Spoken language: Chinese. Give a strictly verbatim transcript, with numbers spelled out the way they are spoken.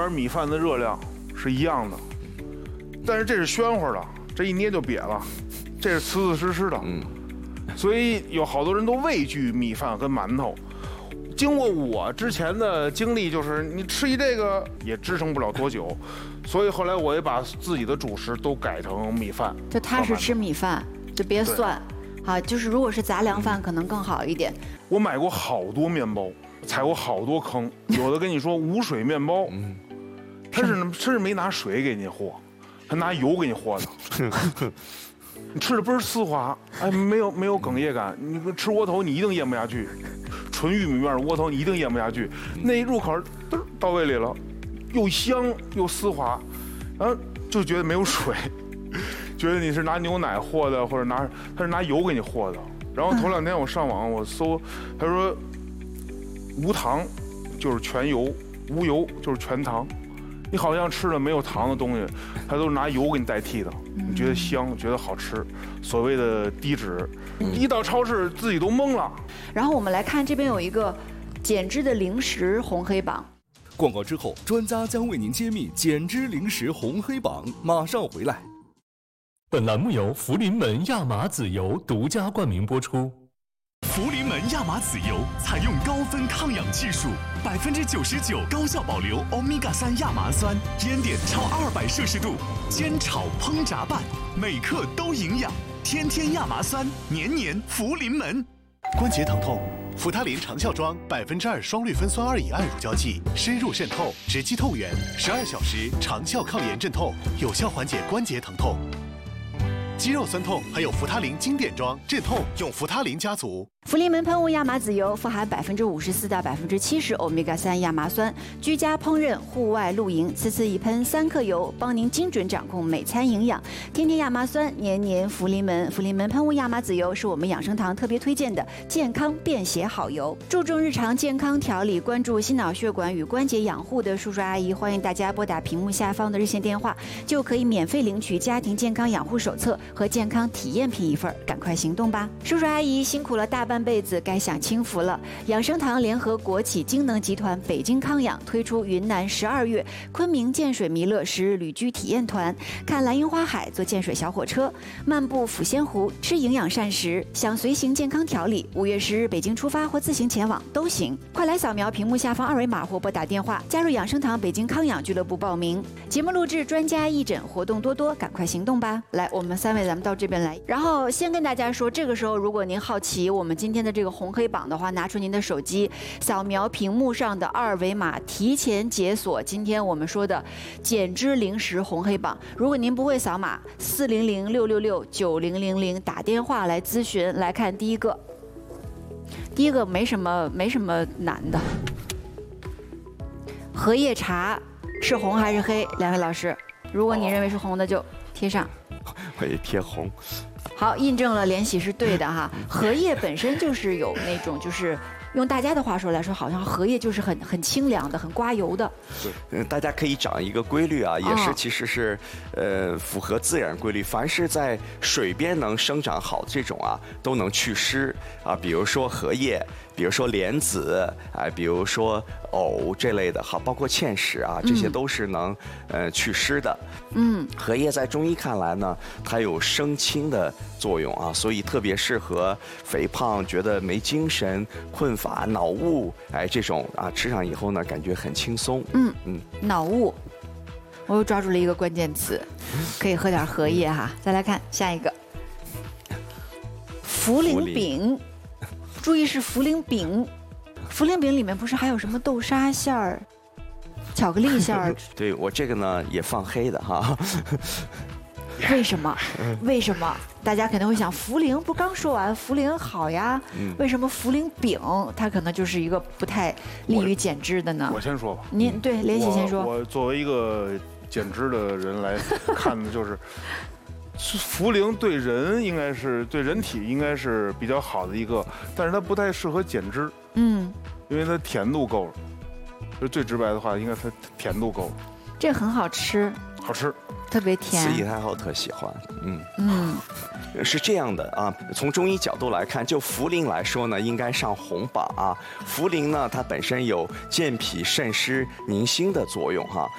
碗米饭的热量是一样的，但是这是暄乎的，这一捏就瘪了，这是瓷瓷实实的。嗯，所以有好多人都畏惧米饭跟馒头。经过我之前的经历，就是你吃一这个也支撑不了多久，所以后来我也把自己的主食都改成米饭。 就踏实吃米饭，就别蒜。好，就是如果是杂粮饭，可能更好一点。 我买过好多面包，踩过好多坑，有的跟你说无水面包，嗯，他是他是没拿水给你和，他拿油给你和的。你吃的倍儿丝滑，哎，没有没有哽咽感。你吃窝头，你一定咽不下去。纯玉米面的窝头，你一定咽不下去。那一入口，嘚到胃里了，又香又丝滑，然后就觉得没有水，觉得你是拿牛奶和的，或者拿他是拿油给你和的。然后头两天我上网我搜，他说无糖就是全油，无油就是全糖。你好像吃了没有糖的东西，它都是拿油给你代替的，你觉得香，觉得好吃，所谓的低脂。一到超市自己都懵了。 然后我们来看这边有一个减脂的零食红黑榜。 广告之后，专家将为您揭秘减脂零食红黑榜，马上回来。 本栏目由福临门亚麻籽油独家冠名播出。 福临门亚麻籽油采用高分抗氧技术，百分之九十九高效保留欧米伽三亚麻酸，烟点超二百摄氏度，煎炒烹炸拌，每克都营养。天天亚麻酸，年年福临门。 关节疼痛，扶他林长效妆百分之二双氯芬酸二乙胺乳胶剂，深入渗透，直击痛源，十二小时长效抗炎镇痛，有效缓解关节疼痛。肌肉酸痛还有扶他林经典装镇痛，用扶他林家族。 福临门喷雾亚麻籽油富含百分之五十四到百分之七十欧米伽三亚麻酸，居家烹饪、户外露营，次次一喷三克油，帮您精准掌控每餐营养。天天亚麻酸，年年福临门。福临门喷雾亚麻籽油是我们养生堂特别推荐的健康便携好油，注重日常健康调理，关注心脑血管与关节养护的叔叔阿姨，欢迎大家拨打屏幕下方的热线电话，就可以免费领取家庭健康养护手册和健康体验品一份，赶快行动吧！叔叔阿姨辛苦了大半辈子，该享清福了。养生堂联合国企京能集团、北京康养推出云南十二月昆明建水弥勒十日旅居体验团，看蓝樱花海，坐建水小火车，漫步抚仙湖，吃营养膳食，想随行健康调理，五月十日北京出发或自行前往都行。快来扫描屏幕下方二维码或拨打电话加入养生堂北京康养俱乐部报名。节目录制、专家义诊，活动多多，赶快行动吧！来，我们三位咱们到这边来，然后先跟大家说，这个时候如果您好奇我们今天的这个红黑榜的话，拿出您的手机，扫描屏幕上的二维码，提前解锁今天我们说的减脂零食红黑榜。如果您不会扫码，四零零六六六九零零零打电话来咨询。来看第一个，第一个没什么没什么难的，荷叶茶是红还是黑？两位老师，如果你认为是红的就贴上。 我也贴红。 好，印证了联喜是对的哈。荷叶本身就是有那种，就是用大家的话说来说，好像荷叶就是很很清凉的、很刮油的。 对，嗯，大家可以找一个规律啊，也是其实是，呃，符合自然规律。凡是在水边能生长好这种啊，都能祛湿啊，比如说荷叶，比如说莲子，啊，比如说藕这类的，好，包括芡实啊，这些都是能呃祛湿的。嗯，荷叶在中医看来呢，它有生清的作用啊，所以特别适合肥胖、觉得没精神、困乏、脑雾，哎，这种啊，吃上以后呢，感觉很轻松。 嗯嗯，脑雾，我又抓住了一个关键词，可以喝点荷叶哈。再来看下一个，茯苓饼，注意是茯苓饼，茯苓饼里面不是还有什么豆沙馅儿、巧克力馅儿？ 对，我这个呢也放黑的哈。 为什么？为什么？大家可能会想，茯苓不刚说完茯苓好呀？嗯、为什么茯苓饼它可能就是一个不太利于减脂的呢？ 我, 我先说吧。 您对，联喜先说。 我, 我作为一个减脂的人来看的，就是茯苓对人应该是对人体应该是比较好的一个，但是它不太适合减脂。嗯，因为它甜度够了。就最直白的话，应该它甜度够了。 这很好吃。 好吃。 特别甜， 慈禧太后特喜欢，嗯嗯，是这样的啊。从中医角度来看，就茯苓来说呢，应该上红榜啊。茯苓呢，它本身有健脾渗湿、宁心的作用哈。